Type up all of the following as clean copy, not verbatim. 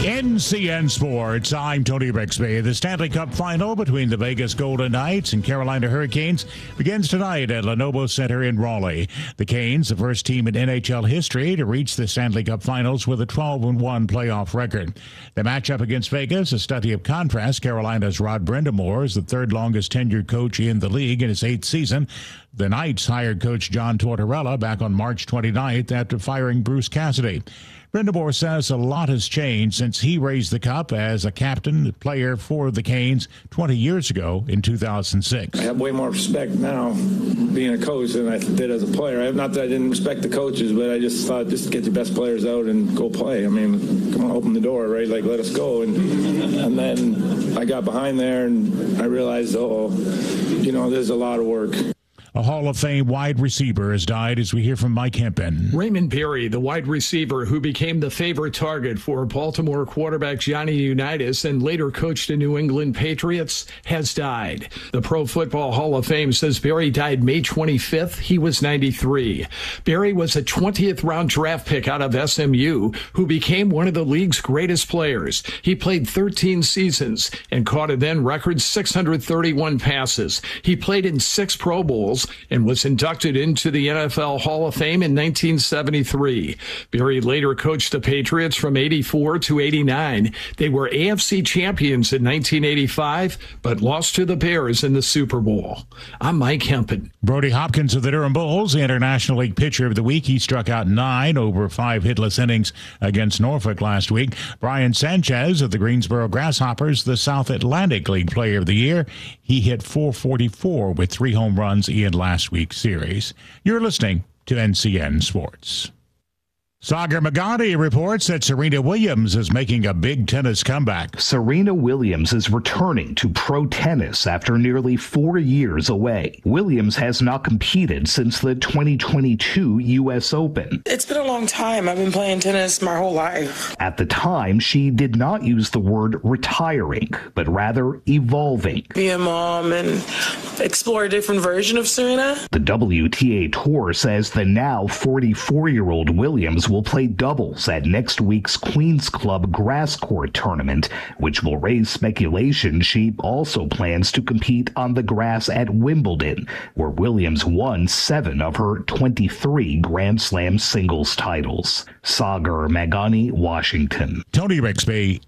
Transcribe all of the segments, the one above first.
NCN Sports, I'm Tony Bixby. The Stanley Cup final between the Vegas Golden Knights and Carolina Hurricanes begins tonight at Lenovo Center in Raleigh. The Canes, the first team in NHL history to reach the Stanley Cup finals with a 12-1 playoff record. The matchup against Vegas, a study of contrast. Carolina's Rod Brind'Amour is the third longest tenured coach in the league in his 8th season. The Knights hired coach John Tortorella back on March 29th after firing Bruce Cassidy. Brind'Amour says a lot has changed since he raised the cup as a captain player for the Canes 20 years ago in 2006. I have way more respect now being a coach than I did as a player. Not that I didn't respect the coaches, but I just thought just get your best players out and go play. I mean, come on, open the door, right? Like, let us go. And then I got behind there and I realized, there's a lot of work. A Hall of Fame wide receiver has died, as we hear from Mike Hempen. Raymond Berry, the wide receiver who became the favorite target for Baltimore quarterback Johnny Unitas and later coached the New England Patriots, has died. The Pro Football Hall of Fame says Berry died May 25th. He was 93. Berry was a 20th round draft pick out of SMU who became one of the league's greatest players. He played 13 seasons and caught a then record 631 passes. He played in 6 Pro Bowls and was inducted into the NFL Hall of Fame in 1973. Berry later coached the Patriots from 84 to 89. They were AFC champions in 1985, but lost to the Bears in the Super Bowl. I'm Mike Hempen. Brody Hopkins of the Durham Bulls, the International League Pitcher of the Week. He struck out 9 over 5 hitless innings against Norfolk last week. Brian Sanchez of the Greensboro Grasshoppers, the South Atlantic League Player of the Year. He hit .444 with 3 home runs in last week's series. You're listening to NCN Sports. Sagar Meghani reports that Serena Williams is making a big tennis comeback. Serena Williams is returning to pro tennis after nearly 4 years away. Williams has not competed since the 2022 U.S. Open. It's been a long time. I've been playing tennis my whole life. At the time, she did not use the word retiring, but rather evolving. Be a mom and explore a different version of Serena. The WTA Tour says the now 44-year-old Williams will play doubles at next week's Queen's Club Grass Court tournament, which will raise speculation she also plans to compete on the grass at Wimbledon, where Williams won 7 of her 23 Grand Slam singles titles. Sagar Meghani, Washington. Tony Bixby,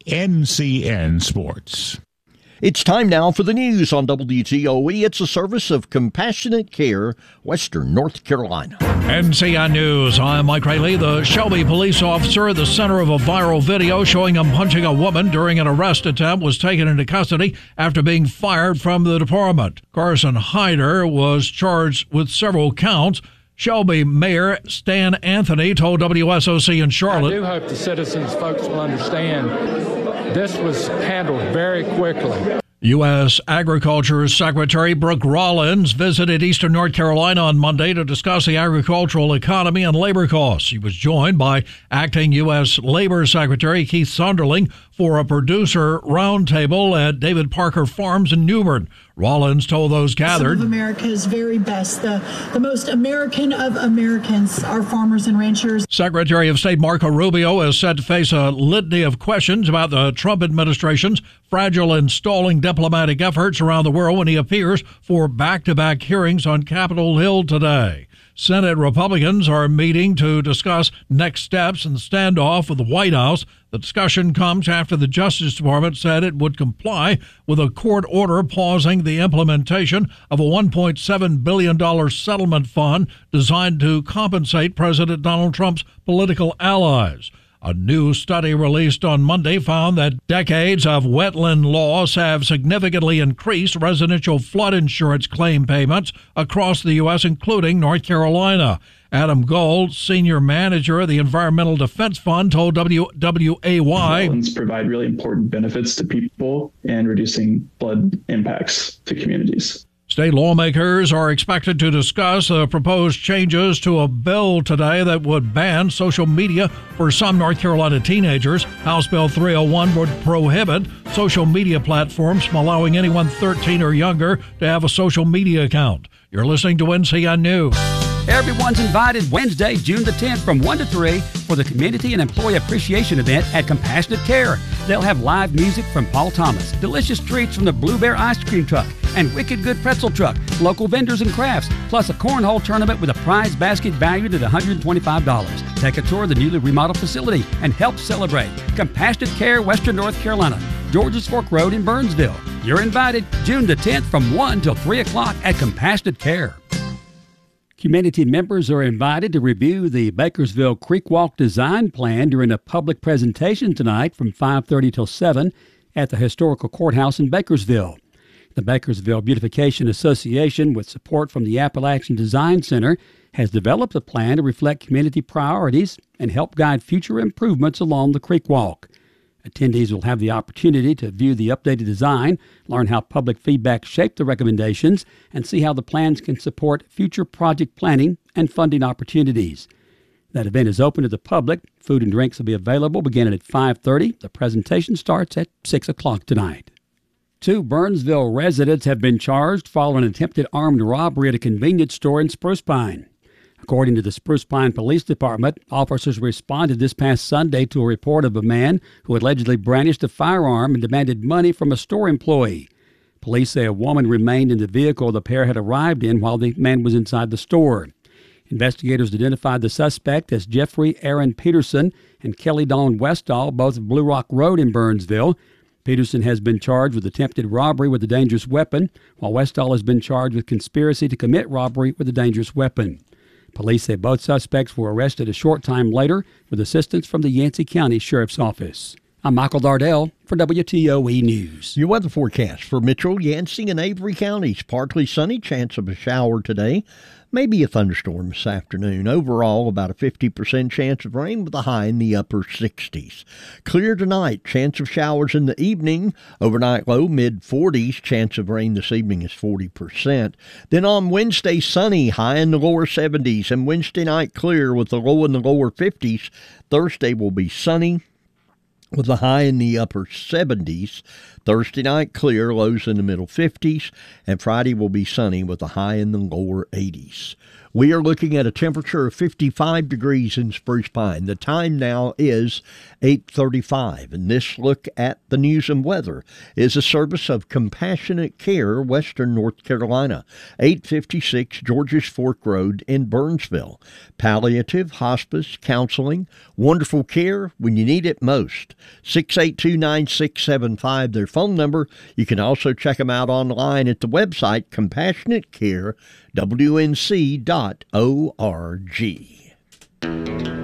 NCN Sports. It's time now for the news on WTOE. It's a service of Compassionate Care, Western North Carolina. NCN News. I'm Mike Rayleigh. The Shelby police officer at the center of a viral video showing him punching a woman during an arrest attempt was taken into custody after being fired from the department. Carson Hyder was charged with several counts. Shelby Mayor Stan Anthony told WSOC in Charlotte, I do hope the citizens folks will understand this was handled very quickly. U.S. Agriculture Secretary Brooke Rollins visited Eastern North Carolina on Monday to discuss the agricultural economy and labor costs. She was joined by Acting U.S. Labor Secretary Keith Sunderling for a producer roundtable at David Parker Farms in Newbern. Rollins told those gathered, some of America's very best, the most American of Americans, are farmers and ranchers. Secretary of State Marco Rubio is set to face a litany of questions about the Trump administration's fragile and stalling diplomatic efforts around the world when he appears for back-to-back hearings on Capitol Hill today. Senate Republicans are meeting to discuss next steps in the standoff with the White House. The discussion comes after the Justice Department said it would comply with a court order pausing the implementation of a $1.7 billion settlement fund designed to compensate President Donald Trump's political allies. A new study released on Monday found that decades of wetland loss have significantly increased residential flood insurance claim payments across the U.S., including North Carolina. Adam Gold, senior manager of the Environmental Defense Fund, told WWAY. Wetlands provide really important benefits to people and reducing flood impacts to communities. State lawmakers are expected to discuss the proposed changes to a bill today that would ban social media for some North Carolina teenagers. House Bill 301 would prohibit social media platforms from allowing anyone 13 or younger to have a social media account. You're listening to NCN News. Everyone's invited Wednesday, June the 10th from 1 to 3 for the Community and Employee Appreciation event at Compassionate Care. They'll have live music from Paul Thomas, delicious treats from the Blue Bear Ice Cream Truck, and Wicked Good Pretzel Truck, local vendors and crafts, plus a cornhole tournament with a prize basket valued at $125. Take a tour of the newly remodeled facility and help celebrate. Compassionate Care, Western North Carolina, Georges Fork Road in Burnsville. You're invited June the 10th from 1 till 3 o'clock at Compassionate Care. Community members are invited to review the Bakersville Creek Walk design plan during a public presentation tonight from 5:30 till 7 at the Historical Courthouse in Bakersville. The Bakersville Beautification Association, with support from the Appalachian Design Center, has developed a plan to reflect community priorities and help guide future improvements along the Creek Walk. Attendees will have the opportunity to view the updated design, learn how public feedback shaped the recommendations, and see how the plans can support future project planning and funding opportunities. That event is open to the public. Food and drinks will be available beginning at 5:30. The presentation starts at 6 o'clock tonight. 2 Burnsville residents have been charged following an attempted armed robbery at a convenience store in Spruce Pine. According to the Spruce Pine Police Department, officers responded this past Sunday to a report of a man who allegedly brandished a firearm and demanded money from a store employee. Police say a woman remained in the vehicle the pair had arrived in while the man was inside the store. Investigators identified the suspect as Jeffrey Aaron Peterson and Kelly Dawn Westall, both of Blue Rock Road in Burnsville. Peterson has been charged with attempted robbery with a dangerous weapon, while Westall has been charged with conspiracy to commit robbery with a dangerous weapon. Police say both suspects were arrested a short time later with assistance from the Yancey County Sheriff's Office. I'm Michael Dardell for WTOE News. Your weather forecast for Mitchell, Yancey, and Avery counties. Partly sunny, chance of a shower today. Maybe a thunderstorm this afternoon. Overall, about a 50% chance of rain with a high in the upper 60s. Clear tonight, chance of showers in the evening. Overnight low, mid-40s. Chance of rain this evening is 40%. Then on Wednesday, sunny, high in the lower 70s. And Wednesday night, clear with the low in the lower 50s. Thursday will be sunny with a high in the upper 70s. Thursday night, clear, lows in the middle 50s, and Friday will be sunny with a high in the lower 80s. We are looking at a temperature of 55 degrees in Spruce Pine. The time now is 8:35, and this look at the news and weather is a service of Compassionate Care, Western North Carolina, 856 Georges Fork Road in Burnsville. Palliative, hospice, counseling, wonderful care when you need it most. 682-9675, their phone number. You can also check them out online at the website CompassionateCareWNC.org.